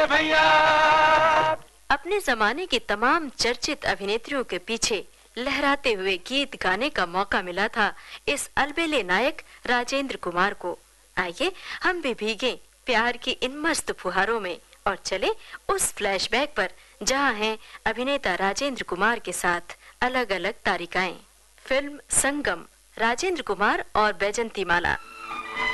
भैया। अपने जमाने की तमाम चर्चित अभिनेत्रियों के पीछे लहराते हुए गीत गाने का मौका मिला था इस अलबेले नायक राजेंद्र कुमार को। आइए हम भी भीगे प्यार की इन मस्त फुहारों में और चले उस फ्लैशबैक पर जहां हैं अभिनेता राजेंद्र कुमार के साथ अलग अलग तारिकाएं। फिल्म संगम, राजेंद्र कुमार और बैजंती माला।